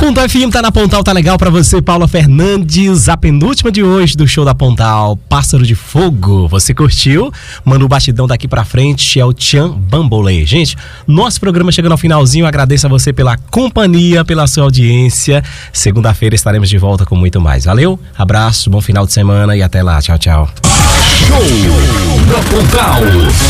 Pontal FM tá na Pontal, tá legal pra você, Paula Fernandes, a penúltima de hoje do show da Pontal, Pássaro de Fogo. Você curtiu? Manda o batidão daqui pra frente, é o Tchan Bambolê. Gente, nosso programa chegando ao finalzinho, agradeço a você pela companhia, pela sua audiência. Segunda-feira estaremos de volta com muito mais. Valeu, abraço, bom final de semana e até lá. Tchau, tchau. Show da Pontal.